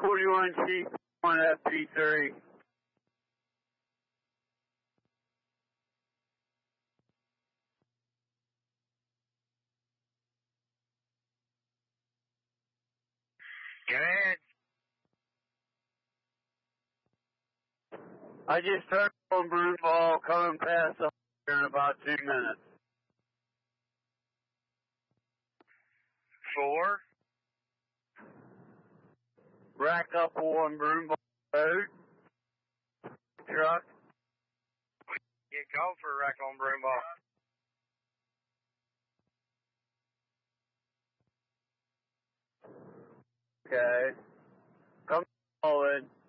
41C, 1FP3. Go ahead. I just heard on Broomall coming past the here in about 2 minutes. 4. Rack up on Broomall Road. Truck. Get called for a wreck on Broomball. Okay. Come forward.